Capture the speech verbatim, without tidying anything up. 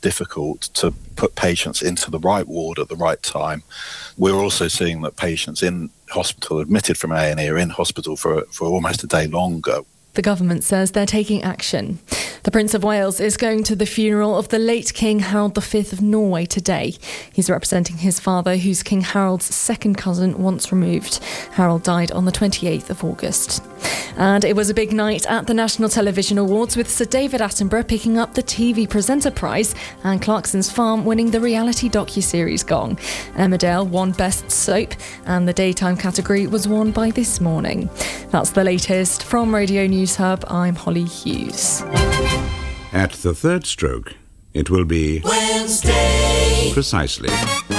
difficult to put patients into the right ward at the right time. We're also seeing that patients in hospital, admitted from A and E, are in hospital for, for almost a day longer. The government says they're taking action. The Prince of Wales is going to the funeral of the late King Harold the Fifth of Norway today. He's representing his father, who's King Harold's second cousin once removed. Harold died on the twenty-eighth of August. And it was a big night at the National Television Awards, with Sir David Attenborough picking up the T V Presenter Prize and Clarkson's Farm winning the reality docuseries Gong. Emmerdale won Best Soap, and the daytime category was won by This Morning. That's the latest from Radio News Hub. I'm Holly Hughes. At the third stroke, it will be Wednesday. Precisely.